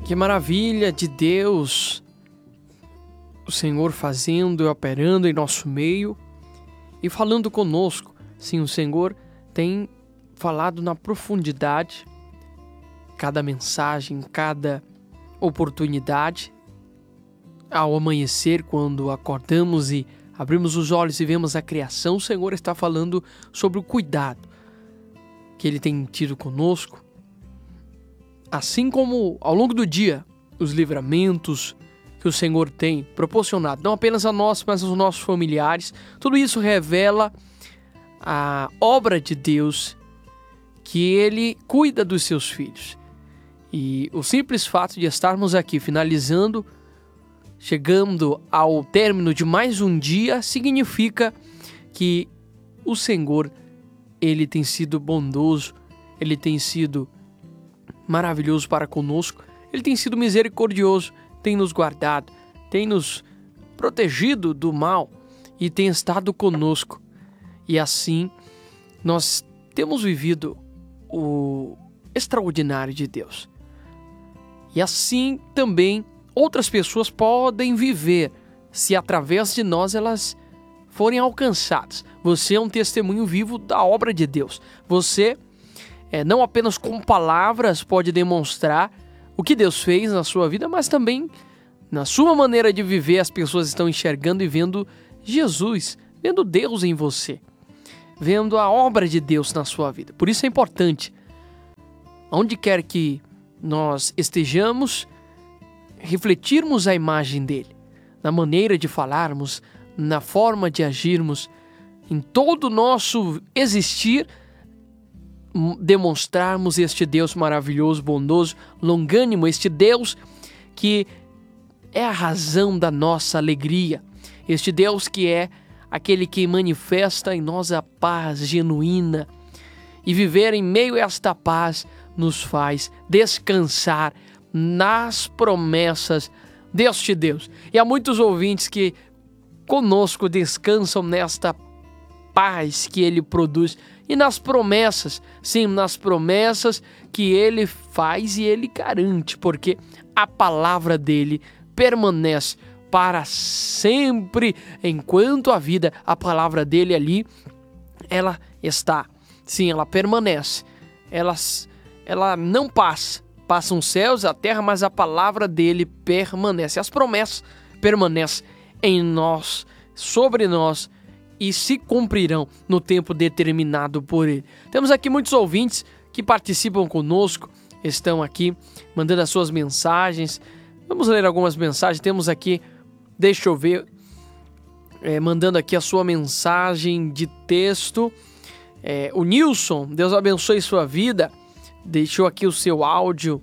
Que maravilha de Deus, o Senhor fazendo e operando em nosso meio e falando conosco. Sim, o Senhor tem falado na profundidade, cada mensagem, cada oportunidade. Ao amanhecer, quando acordamos e abrimos os olhos e vemos a criação, o Senhor está falando sobre o cuidado que Ele tem tido conosco. Assim como ao longo do dia, os livramentos que o Senhor tem proporcionado, não apenas a nós, mas aos nossos familiares, tudo isso revela a obra de Deus, que Ele cuida dos seus filhos. E o simples fato de estarmos aqui finalizando, chegando ao término de mais um dia, significa que o Senhor, Ele tem sido bondoso, Ele tem sido maravilhoso para conosco, Ele tem sido misericordioso, tem nos guardado, tem nos protegido do mal e tem estado conosco. E assim, nós temos vivido o extraordinário de Deus. E assim também outras pessoas podem viver, se através de nós elas forem alcançadas. Você é um testemunho vivo da obra de Deus. Você não apenas com palavras pode demonstrar o que Deus fez na sua vida, mas também na sua maneira de viver as pessoas estão enxergando e vendo Jesus, vendo Deus em você, vendo a obra de Deus na sua vida. Por isso é importante, onde quer que nós estejamos, refletirmos a imagem dele, na maneira de falarmos, na forma de agirmos, em todo o nosso existir, demonstrarmos este Deus maravilhoso, bondoso, longânimo, este Deus que é a razão da nossa alegria, este Deus que é aquele que manifesta em nós a paz genuína, e viver em meio a esta paz nos faz descansar nas promessas deste Deus. E há muitos ouvintes que conosco descansam nesta paz que Ele produz e nas promessas, sim, nas promessas que Ele faz e Ele garante, porque a palavra dEle permanece para sempre. Enquanto a vida, a palavra dEle ali, ela está, sim, ela permanece, ela não passa. Passam os céus e a terra, mas a palavra dele permanece. As promessas permanecem em nós, sobre nós, e se cumprirão no tempo determinado por ele. Temos aqui muitos ouvintes que participam conosco, estão aqui mandando as suas mensagens. Vamos ler algumas mensagens. Temos aqui, deixa eu ver, mandando aqui a sua mensagem de texto. O Nilson, Deus abençoe sua vida. Deixou aqui o seu áudio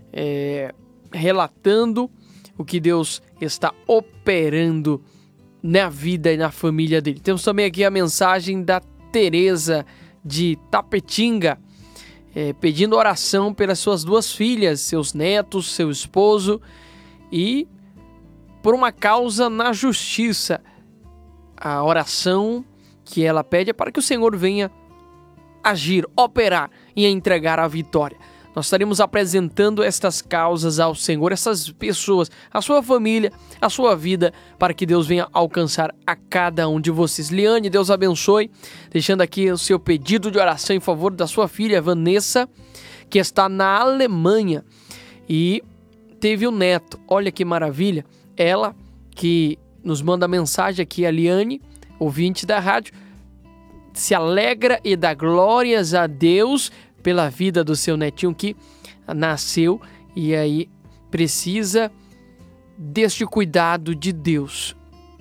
relatando o que Deus está operando na vida e na família dele. Temos também aqui a mensagem da Tereza de Tapetinga, pedindo oração pelas suas 2 filhas, seus netos, seu esposo e por uma causa na justiça. A oração que ela pede é para que o Senhor venha agir, operar e entregar a vitória. Nós estaremos apresentando estas causas ao Senhor, essas pessoas, a sua família, a sua vida, para que Deus venha alcançar a cada um de vocês. Liane, Deus abençoe, deixando aqui o seu pedido de oração em favor da sua filha Vanessa, que está na Alemanha e teve um neto. Olha que maravilha, ela que nos manda mensagem aqui, a Liane, ouvinte da rádio, se alegra e dá glórias a Deus pela vida do seu netinho que nasceu e aí precisa deste cuidado de Deus.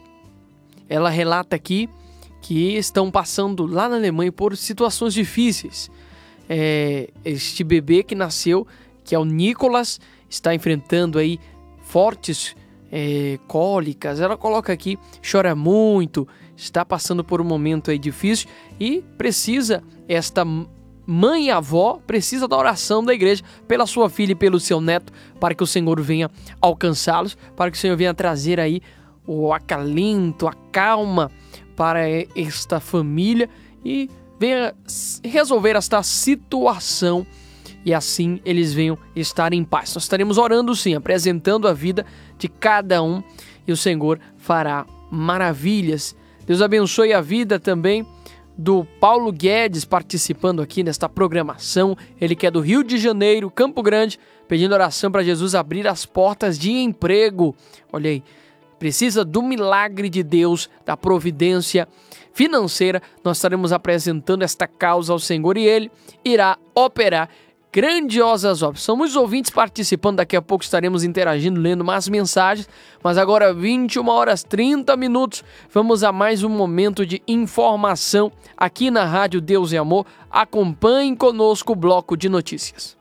Ela relata aqui que estão passando lá na Alemanha por situações difíceis. Este bebê que nasceu, que é o Nicolas, está enfrentando aí fortes cólicas. Ela coloca aqui, chora muito, está passando por um momento aí difícil e precisa, esta mãe e avó precisa da oração da igreja pela sua filha e pelo seu neto, para que o Senhor venha alcançá-los, para que o Senhor venha trazer aí o acalento, a calma para esta família e venha resolver esta situação e assim eles venham estar em paz. Nós estaremos orando sim, apresentando a vida de cada um e o Senhor fará maravilhas. Deus abençoe a vida também do Paulo Guedes participando aqui nesta programação. Ele que é do Rio de Janeiro, Campo Grande, pedindo oração para Jesus abrir as portas de emprego. Olha aí, precisa do milagre de Deus, da providência financeira. Nós estaremos apresentando esta causa ao Senhor e Ele irá operar grandiosas obras. São muitos ouvintes participando, daqui a pouco estaremos interagindo, lendo mais mensagens, mas agora 21h30, vamos a mais um momento de informação aqui na Rádio Deus e Amor. Acompanhe conosco o bloco de notícias.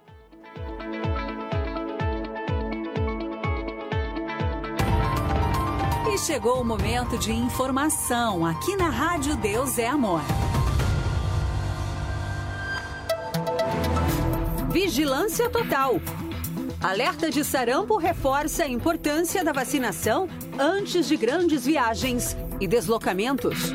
E chegou o momento de informação aqui na Rádio Deus é Amor. Vigilância total. Alerta de sarampo reforça a importância da vacinação antes de grandes viagens e deslocamentos.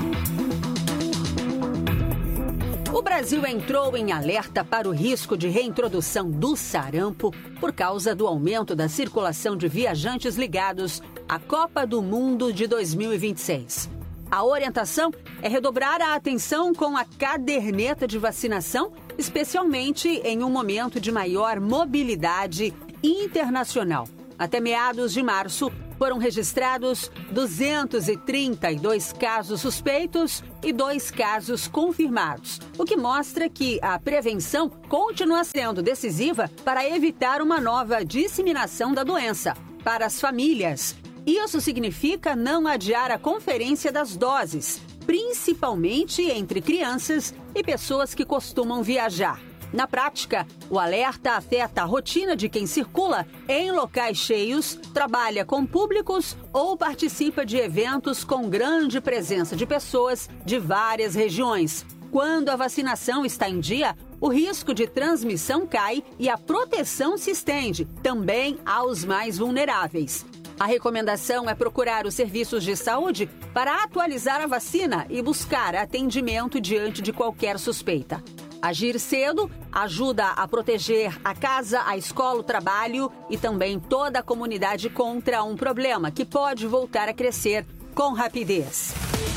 O Brasil entrou em alerta para o risco de reintrodução do sarampo por causa do aumento da circulação de viajantes ligados à Copa do Mundo de 2026. A orientação é redobrar a atenção com a caderneta de vacinação, especialmente em um momento de maior mobilidade internacional. Até meados de março, foram registrados 232 casos suspeitos e 2 casos confirmados, o que mostra que a prevenção continua sendo decisiva para evitar uma nova disseminação da doença. Para as famílias, isso significa não adiar a conferência das doses, principalmente entre crianças e pessoas que costumam viajar. Na prática, o alerta afeta a rotina de quem circula em locais cheios, trabalha com públicos ou participa de eventos com grande presença de pessoas de várias regiões. Quando a vacinação está em dia, o risco de transmissão cai e a proteção se estende também aos mais vulneráveis. A recomendação é procurar os serviços de saúde para atualizar a vacina e buscar atendimento diante de qualquer suspeita. Agir cedo ajuda a proteger a casa, a escola, o trabalho e também toda a comunidade contra um problema que pode voltar a crescer com rapidez.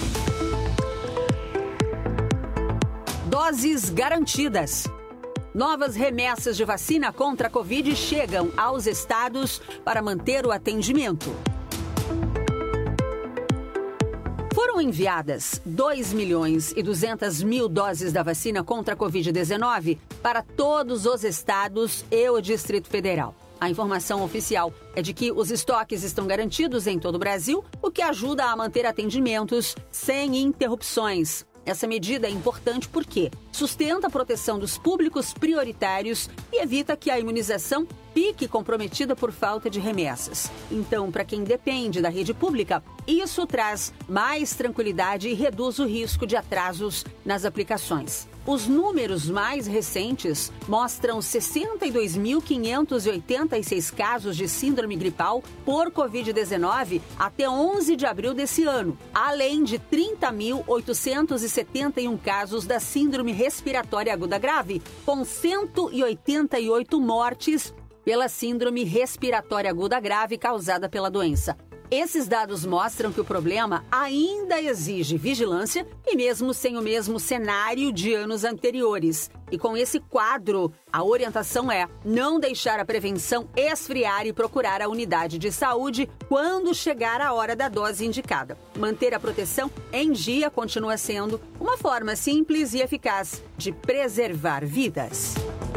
Doses garantidas. Novas remessas de vacina contra a Covid chegam aos estados para manter o atendimento. Foram enviadas 2.200.000 doses da vacina contra a Covid-19 para todos os estados e o Distrito Federal. A informação oficial é de que os estoques estão garantidos em todo o Brasil, o que ajuda a manter atendimentos sem interrupções. Essa medida é importante porque sustenta a proteção dos públicos prioritários e evita que a imunização fique comprometida por falta de remessas. Então, para quem depende da rede pública, isso traz mais tranquilidade e reduz o risco de atrasos nas aplicações. Os números mais recentes mostram 62.586 casos de síndrome gripal por Covid-19 até 11 de abril desse ano, além de 30.871 casos da síndrome respiratória aguda grave, com 188 mortes pela síndrome respiratória aguda grave causada pela doença. Esses dados mostram que o problema ainda exige vigilância e mesmo sem o mesmo cenário de anos anteriores. E com esse quadro, a orientação é não deixar a prevenção esfriar e procurar a unidade de saúde quando chegar a hora da dose indicada. Manter a proteção em dia continua sendo uma forma simples e eficaz de preservar vidas.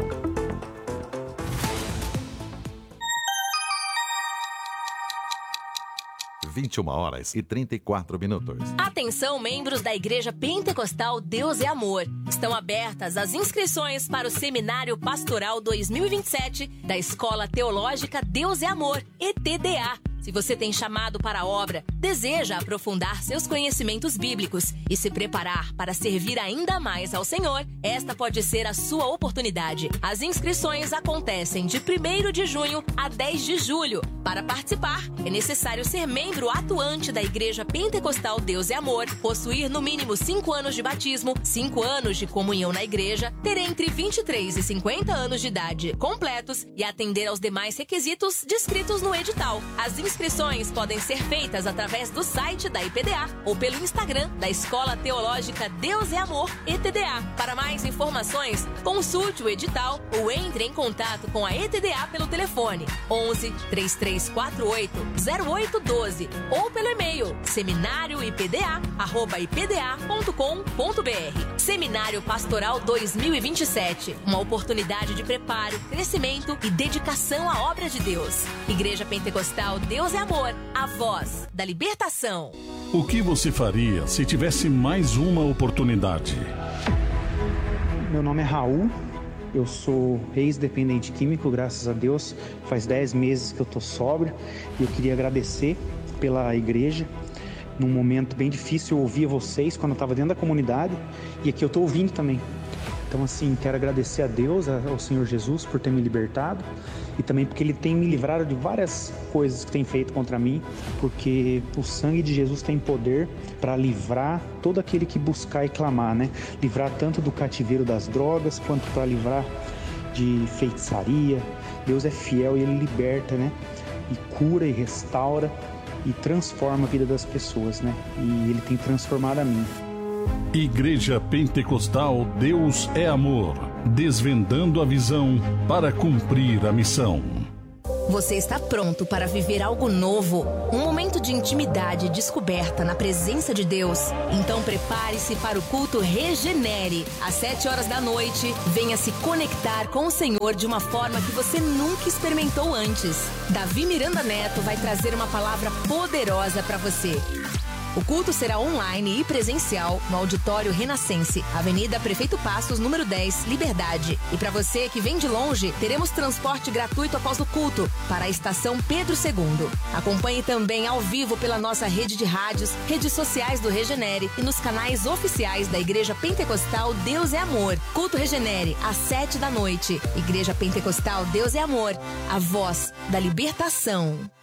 21h34. Atenção, membros da Igreja Pentecostal Deus é Amor. Estão abertas as inscrições para o Seminário Pastoral 2027 da Escola Teológica Deus é Amor, ETDA. Se você tem chamado para a obra, Deseja aprofundar seus conhecimentos bíblicos e se preparar para servir ainda mais ao Senhor? Esta pode ser a sua oportunidade. As inscrições acontecem de 1º de junho a 10 de julho. Para participar, é necessário ser membro atuante da Igreja Pentecostal Deus é Amor, possuir no mínimo 5 anos de batismo, 5 anos de comunhão na igreja, ter entre 23 e 50 anos de idade completos e atender aos demais requisitos descritos no edital. As inscrições podem ser feitas através do site da IPDA ou pelo Instagram da Escola Teológica Deus é Amor, ETDA. Para mais informações, consulte o edital ou entre em contato com a ETDA pelo telefone 11 3348 0812 ou pelo e-mail seminarioipda@ipda.com.br. Seminário Pastoral 2027, uma oportunidade de preparo, crescimento e dedicação à obra de Deus. Igreja Pentecostal Deus é Amor, a voz da libertação. O que você faria se tivesse mais uma oportunidade? Meu nome é Raul, eu sou ex-dependente químico, graças a Deus. Faz 10 meses que eu tô sóbrio e eu queria agradecer pela igreja. Num momento bem difícil, eu ouvia vocês quando eu estava dentro da comunidade e aqui eu tô ouvindo também. Então, assim, quero agradecer a Deus, ao Senhor Jesus, por ter me libertado e também porque Ele tem me livrado de várias coisas que tem feito contra mim, porque o sangue de Jesus tem poder para livrar todo aquele que buscar e clamar, né? Livrar tanto do cativeiro das drogas, quanto para livrar de feitiçaria. Deus é fiel e Ele liberta, né? E cura e restaura e transforma a vida das pessoas, né? E Ele tem transformado a mim. Igreja Pentecostal Deus é Amor, desvendando a visão para cumprir a missão. Você está pronto para viver algo novo? Um momento de intimidade e descoberta na presença de Deus? Então prepare-se para o culto Regenere. Às 7 horas da noite, venha se conectar com o Senhor de uma forma que você nunca experimentou antes. Davi Miranda Neto vai trazer uma palavra poderosa para você. O culto será online e presencial no Auditório Renascense, Avenida Prefeito Passos, número 10, Liberdade. E para você que vem de longe, teremos transporte gratuito após o culto para a Estação Pedro II. Acompanhe também ao vivo pela nossa rede de rádios, redes sociais do Regenere e nos canais oficiais da Igreja Pentecostal Deus é Amor. Culto Regenere, às 7 da noite. Igreja Pentecostal Deus é Amor, a voz da libertação.